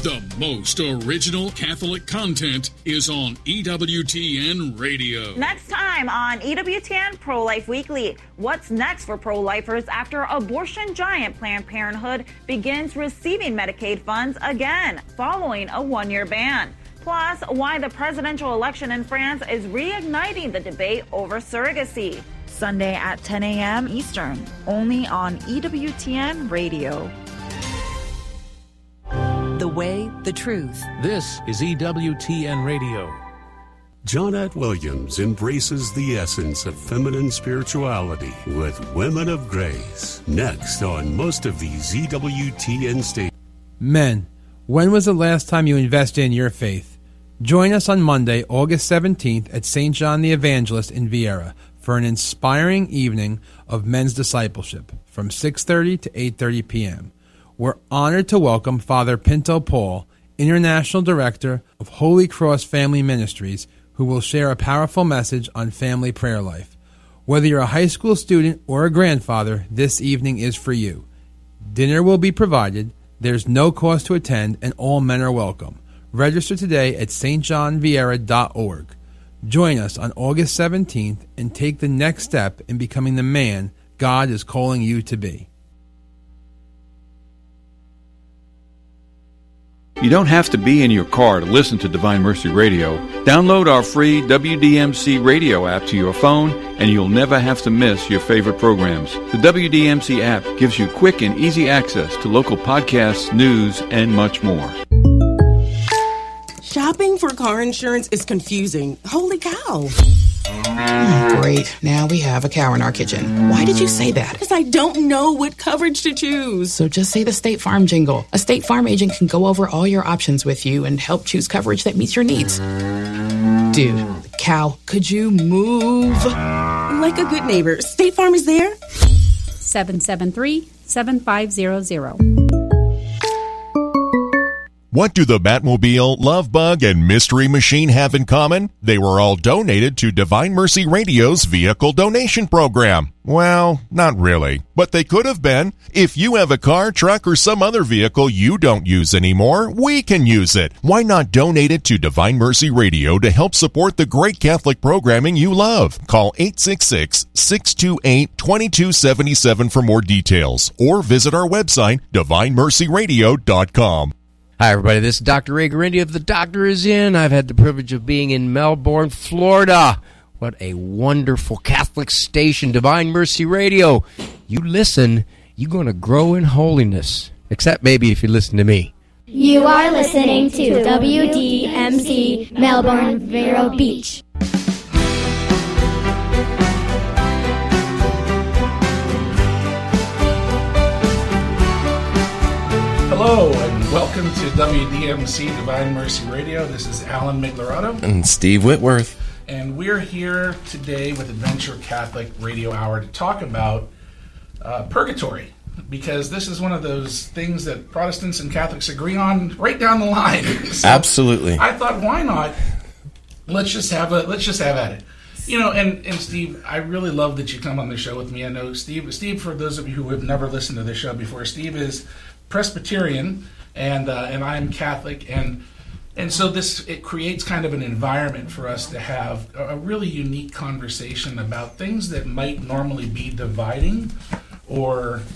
The most original Catholic content is on EWTN Radio. Next time on EWTN Pro-Life Weekly, what's next for pro-lifers after abortion giant Planned Parenthood begins receiving Medicaid funds again following a one-year ban? Plus, why the presidential election in France is reigniting the debate over surrogacy. Sunday at 10 a.m. Eastern, only on EWTN Radio. The way, the truth. This is EWTN Radio. Jonette Williams embraces the essence of feminine spirituality with Women of Grace. Next on most of these EWTN stations. Men, when was the last time you invested in your faith? Join us on Monday, August 17th at St. John the Evangelist in Viera for an inspiring evening of men's discipleship from 6:30 to 8:30 p.m. We're honored to welcome Father Pinto Paul, International Director of Holy Cross Family Ministries, who will share a powerful message on family prayer life. Whether you're a high school student or a grandfather, this evening is for you. Dinner will be provided, there's no cost to attend, and all men are welcome. Register today at stjohnviera.org. Join us on August 17th and take the next step in becoming the man God is calling you to be. You don't have to be in your car to listen to Divine Mercy Radio. Download our free WDMC radio app to your phone, and you'll never have to miss your favorite programs. The WDMC app gives you quick and easy access to local podcasts, news, and much more. Shopping for car insurance is confusing. Holy cow. Great. Now we have a cow in our kitchen. Why did you say that? Because I don't know what coverage to choose. So just say the State Farm jingle. A State Farm agent can go over all your options with you and help choose coverage that meets your needs. Dude, cow, could you move? Like a good neighbor, State Farm is there. 773-7500. What do the Batmobile, Love Bug, and Mystery Machine have in common? They were all donated to Divine Mercy Radio's vehicle donation program. Well, not really, but they could have been. If you have a car, truck, or some other vehicle you don't use anymore, we can use it. Why not donate it to Divine Mercy Radio to help support the great Catholic programming you love? Call 866-628-2277 for more details, or visit our website, divinemercyradio.com. Hi, everybody. This is Dr. Ray Garindy of The Doctor Is In. I've had the privilege of being in Melbourne, Florida. What a wonderful Catholic station, Divine Mercy Radio. You listen, you're going to grow in holiness. Except maybe if you listen to me. You are listening to WDMC Melbourne, Vero Beach. Hello and welcome to WDMC Divine Mercy Radio. This is Alan Migliorato. And Steve Whitworth. And we're here today with Adventure Catholic Radio Hour to talk about purgatory. Because this is one of those things that Protestants and Catholics agree on right down the line. So absolutely. I thought, why not? Let's just have at it. You know, and Steve, I really love that you come on the show with me. I know Steve, for those of you who have never listened to the show before, Steve is Presbyterian, and I'm Catholic, and so it creates kind of an environment for us to have a really unique conversation about things that might normally be dividing or